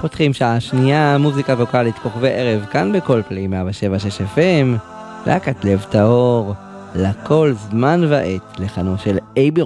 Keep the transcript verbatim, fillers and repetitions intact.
פותחים שעה שנייה, מוזיקה ווקלית כוכבי ערב, כאן בכל פלי מאה שבע שש אף אם, להקת לב טהור, לכל זמן ועת, לחנו של אייבי